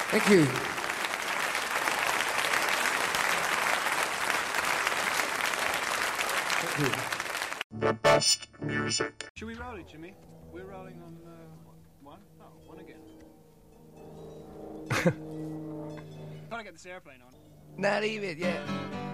Thank you. Thank you. The best music. Should we roll it, Jimmy? We're rolling on one? Oh, one again. Gotta get this airplane on. Not even, yeah.